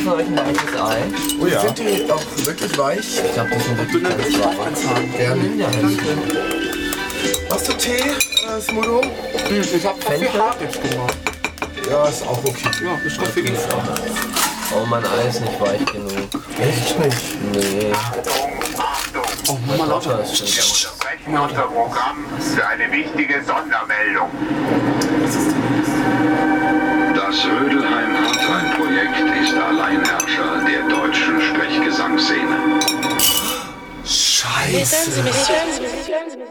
von euch ein weiches Ei? Oh ja. Sind die auch wirklich weich? Ich glaube, die sind wirklich ganz weich. Gerne. Ja, Hast du Tee, Smudo? Ich hab Kaffee hart jetzt gemacht. Ja, ist auch okay. Ja, ist Kaffee Oh, mein Ei ist nicht weich genug. Echt nicht? Nee. Oh, mach mal lauter. Das stimmt. Unterbrechen unser Programm für eine wichtige Sondermeldung. Das Rödelheim-Hartheim-Projekt ist Alleinherrscher der deutschen Sprechgesangsszene. Scheiße.